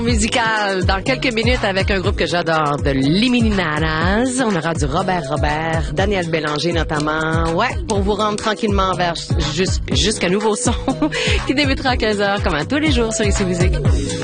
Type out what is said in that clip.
Musical dans quelques minutes avec un groupe que j'adore, de Liminanas. On aura du Robert, Daniel Bélanger notamment. Ouais, pour vous rendre tranquillement vers jusqu'à nouveau son qui débutera à 15h comme à tous les jours sur Ici Musique.